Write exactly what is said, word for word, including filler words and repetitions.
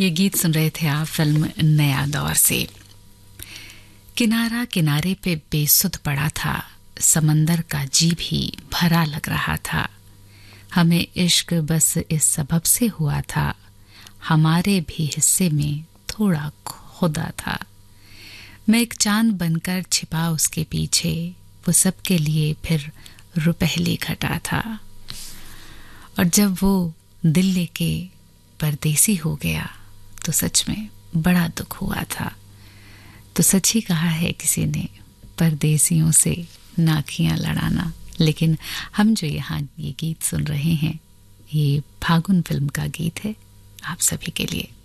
ये गीत सुन रहे थे आप फिल्म नया दौर से। किनारा किनारे पे बेसुध पड़ा था, समंदर का जी भी भरा लग रहा था। हमें इश्क बस इस सबब से हुआ था, हमारे भी हिस्से में थोड़ा खुदा था। मैं एक चांद बनकर छिपा उसके पीछे, वो सबके लिए फिर रुपहली घटा था। और जब वो दिल लेके परदेसी हो गया तो सच में बड़ा दुख हुआ था। तो सच ही कहा है किसी ने, परदेसियों से नाखियां लड़ाना। लेकिन हम जो यहाँ ये गीत सुन रहे हैं, ये फागुन फिल्म का गीत है आप सभी के लिए।